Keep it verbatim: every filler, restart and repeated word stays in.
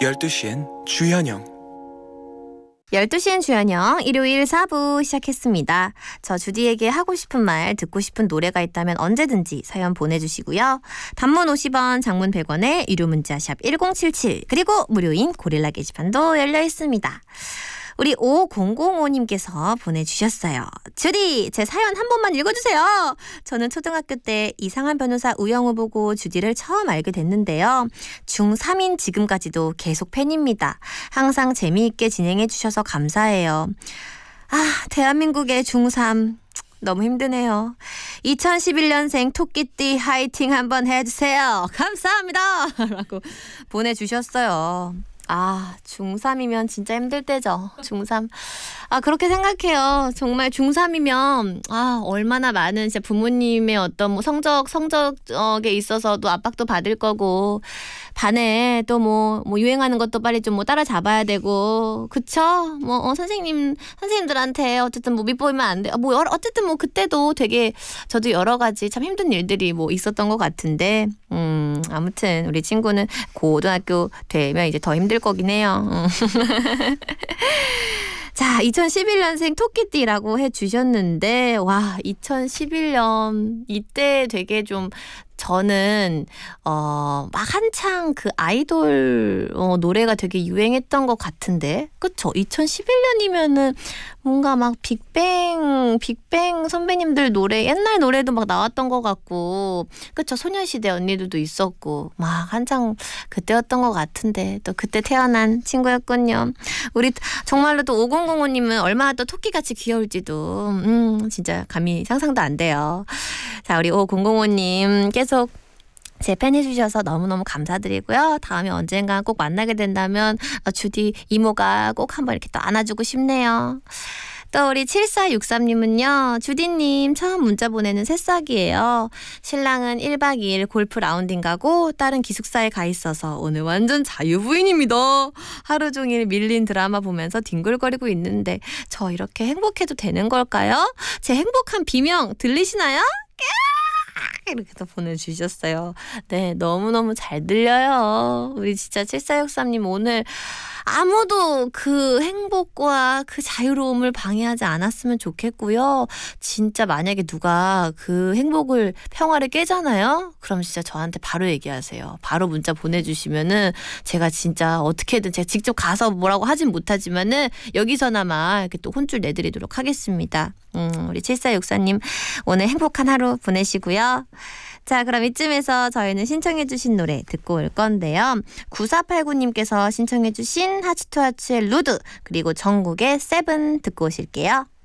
열두 시엔 주현영. 열두 시엔 주현영 일요일 사 부 시작했습니다. 저 주디에게 하고 싶은 말, 듣고 싶은 노래가 있다면 언제든지 사연 보내주시고요. 단문 오십 원, 장문 백 원에 유료 문자 샵 일공칠칠, 그리고 무료인 고릴라 게시판도 열려 있습니다. 우리 오공공오님께서 보내주셨어요. 주디, 제 사연 한 번만 읽어주세요. 저는 초등학교 때 이상한 변호사 우영우 보고 주디를 처음 알게 됐는데요. 중삼인 지금까지도 계속 팬입니다. 항상 재미있게 진행해 주셔서 감사해요. 아, 대한민국의 중삼 너무 힘드네요. 이천십일 년생 토끼띠 화이팅 한번 해주세요. 감사합니다. 라고 보내주셨어요. 아, 중삼이면 진짜 힘들 때죠. 중삼. 아, 그렇게 생각해요. 정말 중삼이면 아, 얼마나 많은 진짜 부모님의 어떤 뭐 성적, 성적에 있어서도 압박도 받을 거고, 반에 또 뭐, 뭐 유행하는 것도 빨리 좀 뭐 따라잡아야 되고, 그쵸? 뭐, 어, 선생님, 선생님들한테 어쨌든 뭐 밑보이면 안 돼. 아, 뭐, 어쨌든 뭐 그때도 되게 저도 여러 가지 참 힘든 일들이 뭐 있었던 것 같은데, 음, 아무튼 우리 친구는 고등학교 되면 이제 더 힘들 거긴 해요. 자, 이천십일 년생 토끼띠라고 해주셨는데, 와, 이천십일 년 이때 되게 좀 저는 어, 막 한창 그 아이돌 어, 노래가 되게 유행했던 것 같은데, 그쵸? 이천십일 년이면은 뭔가 막 빅뱅 빅뱅 선배님들 노래, 옛날 노래도 막 나왔던 것 같고, 그쵸? 소녀시대 언니들도 있었고, 막 한창 그때였던 것 같은데, 또 그때 태어난 친구였군요. 우리 정말로 또 오공공오님은 얼마나 또 토끼같이 귀여울지도 음 진짜 감히 상상도 안 돼요. 자, 우리 오공공오님 계속 제 팬 해주셔서 너무너무 감사드리고요. 다음에 언젠가 꼭 만나게 된다면 주디 이모가 꼭 한번 이렇게 또 안아주고 싶네요. 또 우리 칠사육삼님은요. 주디님 처음 문자 보내는 새싹이에요. 신랑은 일박 이일 골프 라운딩 가고 딸은 기숙사에 가 있어서 오늘 완전 자유부인입니다. 하루 종일 밀린 드라마 보면서 뒹굴거리고 있는데 저 이렇게 행복해도 되는 걸까요? 제 행복한 비명 들리시나요? 이렇게 또 보내주셨어요. 네, 너무너무 잘 들려요. 우리 진짜 칠사육삼님 오늘 아무도 그 행복과 그 자유로움을 방해하지 않았으면 좋겠고요. 진짜 만약에 누가 그 행복을, 평화를 깨잖아요? 그럼 진짜 저한테 바로 얘기하세요. 바로 문자 보내주시면은 제가 진짜 어떻게든, 제가 직접 가서 뭐라고 하진 못하지만은 여기서나마 이렇게 또 혼쭐 내드리도록 하겠습니다. 음, 우리 칠사육사님 오늘 행복한 하루 보내시고요. 자, 그럼 이쯤에서 저희는 신청해주신 노래 듣고 올 건데요. 구사팔구님께서 신청해주신 하츠투하츠의 루드, 그리고 정국의 세븐 듣고 오실게요.